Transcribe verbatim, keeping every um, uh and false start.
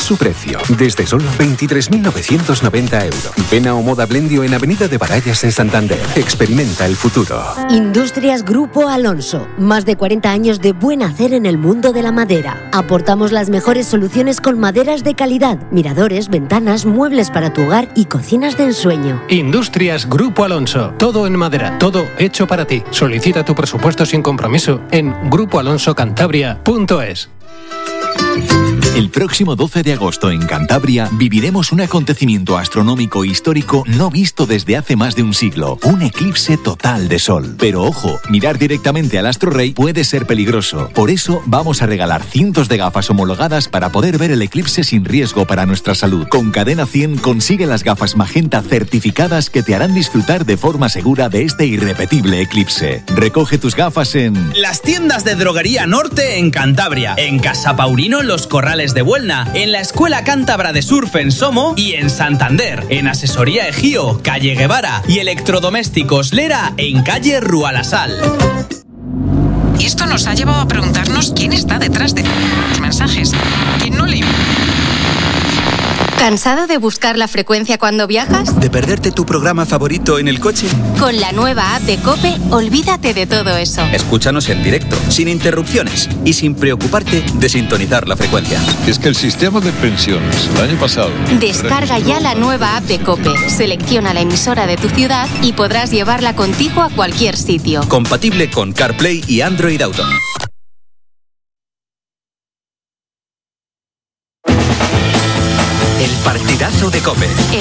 su precio. Desde solo veintitrés mil novecientos noventa euros. Ven a Omoda Blendio en Avenida de Barallas en Santander. Experimenta el futuro. Industrias Grupo Alonso. Más de cuarenta años de buen hacer en el mundo de la madera. Aportamos las mejores soluciones con maderas de calidad. Miradores, ventanas, muebles para tu hogar y cocinas de ensueño. Industrias Grupo Alonso. Todo en madera. Todo hecho para ti. Solicita tu presupuesto sin compromiso en grupo alonso cantabria punto es. El próximo doce de agosto en Cantabria viviremos un acontecimiento astronómico histórico no visto desde hace más de un siglo, un eclipse total de sol. Pero ojo, mirar directamente al astro rey puede ser peligroso. Por eso vamos a regalar cientos de gafas homologadas para poder ver el eclipse sin riesgo para nuestra salud. Con Cadena cien consigue las gafas magenta certificadas que te harán disfrutar de forma segura de este irrepetible eclipse. Recoge tus gafas en las tiendas de Droguería Norte en Cantabria, en Casa Paurino en Los Corrales de Buelna, en la Escuela Cántabra de Surf en Somo y en Santander, en Asesoría Egío, calle Guevara y Electrodomésticos Lera en calle Rualasal. Y esto nos ha llevado a preguntarnos quién está detrás de los mensajes. ¿Quién no le... ¿Cansado de buscar la frecuencia cuando viajas? ¿De perderte tu programa favorito en el coche? Con la nueva app de COPE, olvídate de todo eso. Escúchanos en directo, sin interrupciones y sin preocuparte de sintonizar la frecuencia. Es que el sistema de pensiones el año pasado... Descarga ya la nueva app de COPE, selecciona la emisora de tu ciudad y podrás llevarla contigo a cualquier sitio. Compatible con CarPlay y Android Auto. El partidazo de COPE.